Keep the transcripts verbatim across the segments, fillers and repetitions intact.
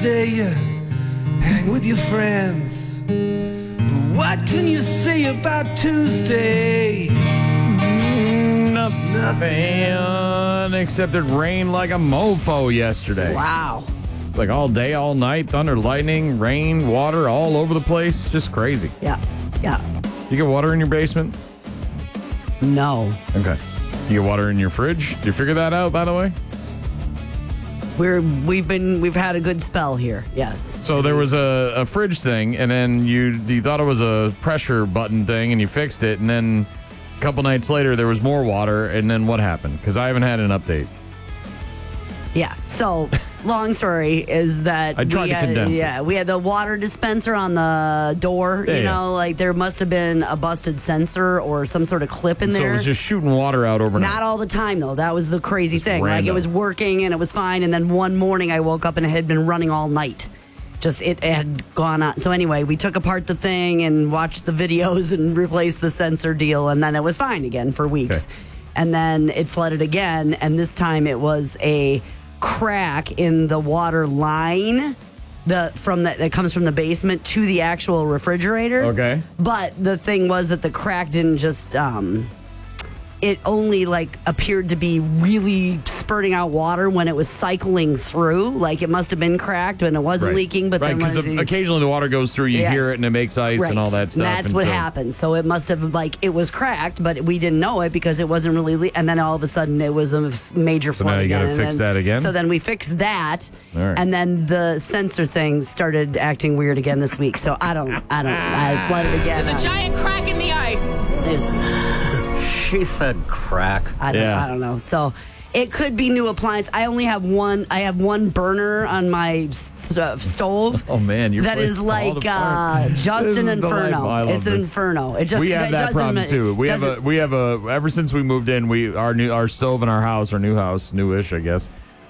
Monday you hang with your friends. But what can you say about Tuesday? Nothing. Nothing. Except it rained like a mofo yesterday. Wow. Like all day, all night, thunder, lightning, rain, water all over the place. Just crazy. Yeah. Yeah. You get water in your basement? No. Okay. You get water in your fridge? Did you figure that out, by the way? We're we've been we've had a good spell here. Yes. So there was a, a fridge thing, and then you you thought it was a pressure button thing, and you fixed it, and then a couple nights later there was more water, and then what happened? Because I haven't had an update. Yeah. So, long story is that I tried we to had, condense it. yeah, we had the water dispenser on the door. Yeah, you yeah. know, like there must have been a busted sensor or some sort of clip in So there. it was just shooting water out overnight. Not all the time, though. That was the crazy Just thing. Like, random. it was working and it was fine. And then one morning I woke up and it had been running all night. Just, it had gone on. So anyway, we took apart the thing and watched the videos and replaced the sensor deal. And then it was fine again for weeks. Okay. And then it flooded again. And this time it was a crack in the water line the from the, that comes from the basement to the actual refrigerator. Okay. But the thing was that the crack didn't just um it only like appeared to be really spurting out water when it was cycling through. Like it must have been cracked and it wasn't Right. leaking, but right, then because when it- occasionally the water goes through, you Yes. hear it, and it makes ice Right. and all that stuff. And that's and what so- happened. So it must have like it was cracked, but we didn't know it because it wasn't really. Le- and then all of a sudden it was a f- major So flood now you again. gotta and fix then- that again? So then we fixed that, All right. and then the sensor thing started acting weird again this week. So I don't, I don't, I flooded again. There's a giant crack in the ice. There's- She said crack. I don't, Yeah. I don't know. So it could be new appliance. I only have one. I have one burner on my st- uh, stove. Oh, man, you're that is playing like all the part. uh, just This an is delightful. inferno. I love It's an this. inferno. It just we have it that doesn't- problem too. We have a doesn't- we have a ever since we moved in, we our new our stove in our house, our new house, newish, I guess.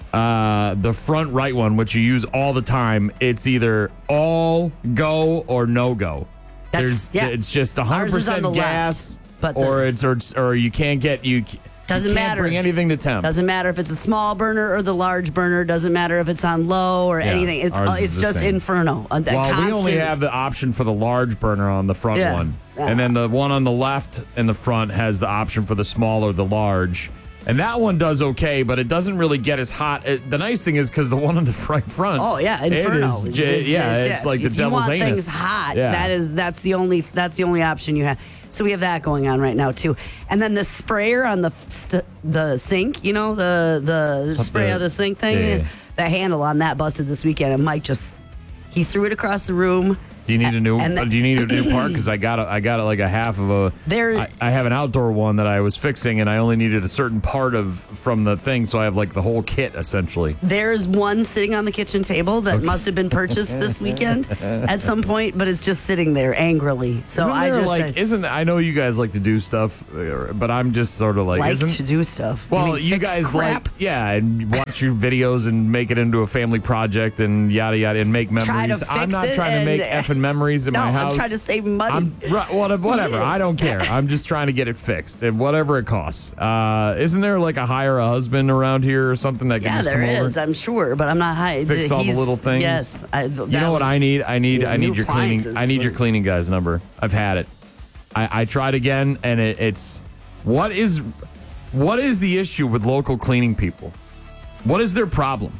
Uh, the front right one, which you use all the time, it's either all go or no go. That's- There's yeah. it's just a hundred Ours is on percent the gas, left, but the- or it's or, it's- or you can't get you. Doesn't you can't matter. Bring anything to temp. Doesn't matter if it's a small burner or the large burner. Doesn't matter if it's on low or Yeah, anything. It's ours uh, is it's the just same. inferno. A, a Well, we only constant- have the option for the large burner on the front Yeah. one. Yeah. And then the one on the left in the front has the option for the small or the large. And that one does okay, but it doesn't really get as hot. It, the nice thing is because the one on the front front. Oh yeah, inferno. It is, It's- j- it's- yeah, it's- it's, like the if devil's you want anus. things hot. Yeah. That is that's the only that's the only option you have. So we have that going on right now too. And then the sprayer on the f- st- the sink, you know, the the spray the- of the sink thing, yeah, yeah. the handle on that busted this weekend, and Mike just he threw it across the room. Do you need a new? And the- do you need a new part? Because I got a, I got a, like a half of a. There- I, I have an outdoor one that I was fixing, and I only needed a certain part of from the thing, so I have like the whole kit essentially. There's one sitting on the kitchen table that must have been purchased this weekend at some point, but it's just sitting there angrily. So isn't I there, just like said, isn't I know you guys like to do stuff, uh, but I'm just sort of like, like isn't to do stuff. well, mean, you fix guys crap? like yeah, and watch your videos and make it into a family project and yada yada and make memories. Try to I'm fix not it trying to and- make effing memories in No, my I'm house. trying to save money. I'm right, what- whatever. I don't care. I'm just trying to get it fixed, and whatever it costs. Uh, isn't there like a hire a husband around here or something that can Yeah, just there come over? is. I'm sure, but I'm not high. Fix all the He's- little things. Yes, I, You know what I need? I need I New need your cleaning. appliances I need your for- cleaning guy's number. I've had it. I, I tried again, and it, it's what is what is the issue with local cleaning people? What is their problem?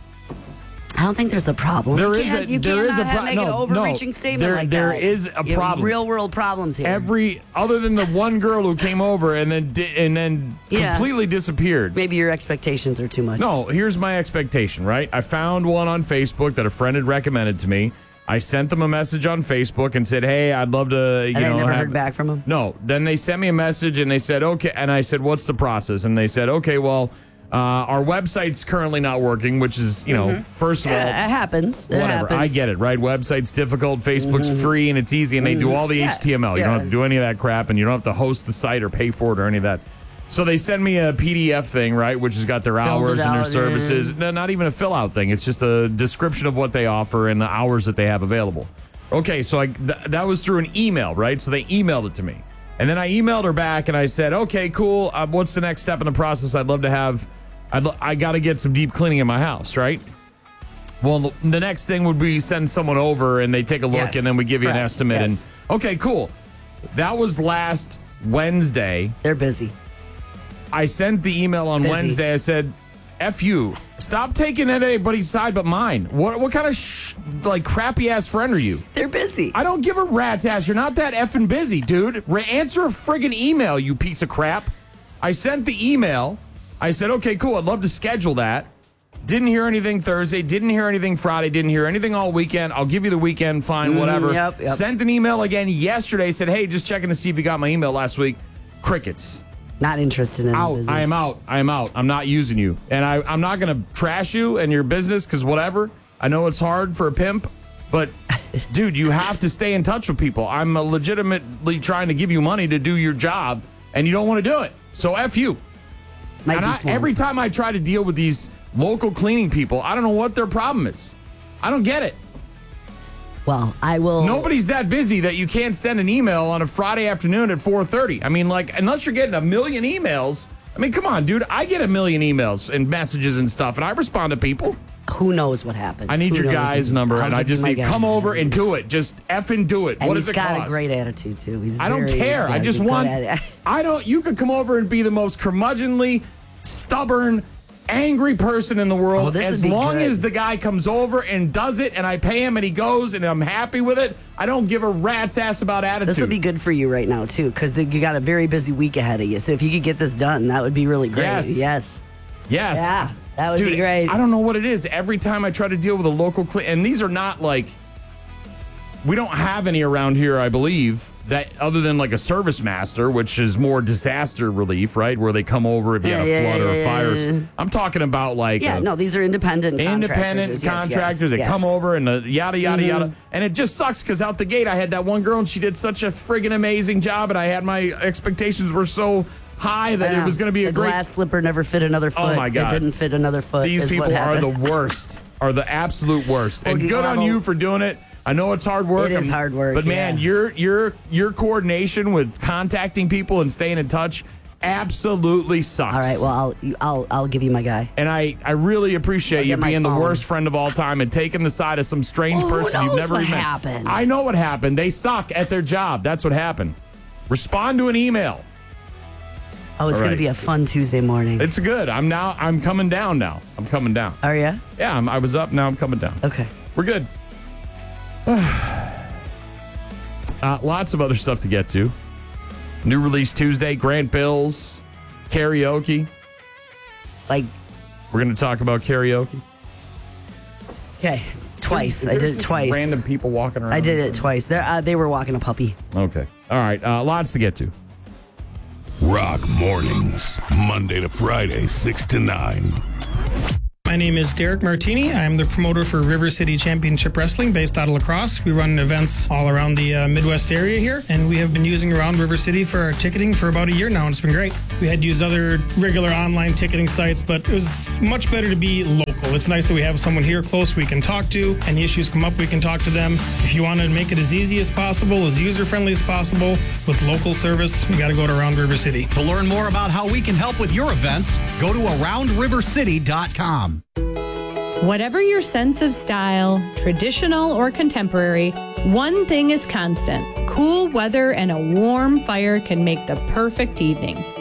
I don't think there's a problem. There you is can't, a- you there cannot is a have- pro- make no, an no. overreaching statement There- like there that. is a You have problem. Real world problems here. Every other than the one girl who came over and then di- and then Yeah. completely disappeared. Maybe your expectations are too much. No, here's my expectation, right? I found one on Facebook that a friend had recommended to me. I sent them a message on Facebook and said, "Hey, I'd love to." You And I know, never have- heard back from them? No. Then they sent me a message and they said, "Okay," and I said, "What's the process?" And they said, "Okay, well, uh, our website's currently not working," which is, you know, first of all, Yeah, it happens. It whatever. happens. I get it, right? Website's difficult, Facebook's free, and it's easy, and they do all the Yeah, H T M L. You don't yeah. have to do any of that crap, and you don't have to host the site or pay for it or any of that. So they send me a P D F thing, right, which has got their Filled hours it and their out, services. No, not even a fill out thing. It's just a description of what they offer and the hours that they have available. Okay, so I, th- that was through an email, right? So they emailed it to me. And then I emailed her back and I said, okay, cool. Uh, what's the next step in the process? I'd love to have, I'd lo- I got to get some deep cleaning in my house, right? Well, the next thing would be send someone over and they take a look Yes, and then we give you an correct, estimate. yes. And okay, cool. That was last Wednesday. They're busy. I sent the email on Busy. Wednesday. I said, F you. Stop taking anybody's side but mine. What what kind of sh- like crappy ass friend are you? They're busy. I don't give a rat's ass. You're not that effing busy, dude. Re- answer a friggin' email, you piece of crap. I sent the email. I said, okay, cool. I'd love to schedule that. Didn't hear anything Thursday. Didn't hear anything Friday. Didn't hear anything all weekend. I'll give you the weekend. Fine, whatever. Mm, yep, yep. Sent an email again yesterday. Said, hey, just checking to see if you got my email last week. Crickets. Not interested in Out. business. I am out. I am out. I'm not using you. And I, I'm not going to trash you and your business because whatever. I know it's hard for a pimp, but dude, you have to stay in touch with people. I'm legitimately trying to give you money to do your job, and you don't want to do it. So F you. Might And be I, swamped. every time I try to deal with these local cleaning people, I don't know what their problem is. I don't get it. Well, I will. Nobody's that busy that you can't send an email on a Friday afternoon at four thirty. I mean, like, unless you're getting a million emails. I mean, come on, dude. I get a million emails and messages and stuff, and I respond to people. Who knows what happened? I need Who your knows? guy's number, I'll and I give you just my need guy. come over and do it. Just effing do it. And What he's does it got cost? a great attitude too. He's. I don't very- he's care. got I a just good want. atti- I don't. You could come over and be the most curmudgeonly, stubborn, angry person in the world. Oh, this as would be long good. as the guy comes over and does it, and I pay him, and he goes, and I'm happy with it. I don't give a rat's ass about attitude. This would be good for you right now too, because you got a very busy week ahead of you. So if you could get this done, that would be really great. Yes. Yes. Yes. Yeah, that would Dude, be great. I don't know what it is. Every time I try to deal with a local clean, and these are not like, we don't have any around here, I believe, that other than like a service master, which is more disaster relief, right? Where they come over if you had a Yeah, yeah, flood or a yeah, fire. yeah, yeah. I'm talking about like Yeah, a- no, these are independent independent contractors. Yes, contractors yes, that yes. come over and uh, yada yada Mm-hmm. yada, and it just sucks because out the gate I had that one girl and she did such a friggin' amazing job, and I had my expectations were so high that Yeah. it was going to be a the great. glass slipper never fit another foot. Oh my God. It didn't fit another foot. These is people what are the happened. worst, are the absolute worst, Well, and you good on have a- you for doing it. I know it's hard work. It is I'm- hard work, but man, yeah. your your your coordination with contacting people and staying in touch absolutely sucks. All right, well, I'll you- I'll I'll give you my guy. And I, I really appreciate I'll you get my being the phone. worst friend of all time and taking the side of some strange Well, who person you've knows never what even met. happened? I know what happened. They suck at their job. That's what happened. Respond to an email. Oh, it's All going right. to be a fun Tuesday morning. It's good. I'm now. I'm coming down now. I'm coming down. Are you? Yeah, I'm, I was up. Now I'm coming down. Okay. We're good. uh, lots of other stuff to get to. New release Tuesday. Grant Bills karaoke. Like, We're going to talk about karaoke. okay, twice. Is I there did it just twice. Random people walking around. I did it twice. They're, uh, they were walking a puppy. Okay. All right. Uh, lots to get to. Rock mornings, Monday to Friday, six to nine. My name is Derek Martini. I'm the promoter for River City Championship Wrestling based out of La Crosse. We run events all around the uh, Midwest area here, and we have been using Around River City for our ticketing for about a year now, and it's been great. We had to use other regular online ticketing sites, but it was much better to be local. It's nice that we have someone here close we can talk to. Any issues come up, we can talk to them. If you want to make it as easy as possible, as user-friendly as possible, with local service, you got to go to Around River City. To learn more about how we can help with your events, go to around river city dot com. Whatever your sense of style, traditional or contemporary, one thing is constant. Cool weather and a warm fire can make the perfect evening.